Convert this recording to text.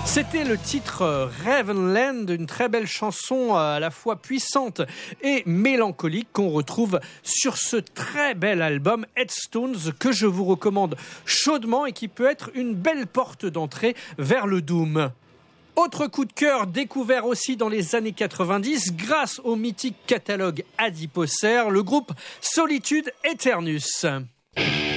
C'était le titre Ravenland, une très belle chanson à la fois puissante et mélancolique qu'on retrouve sur ce très bel album Headstones que je vous recommande chaudement et qui peut être une belle porte d'entrée vers le doom. Autre coup de cœur découvert aussi dans les années 90 grâce au mythique catalogue Adiposer, le groupe Solitude Aeternus.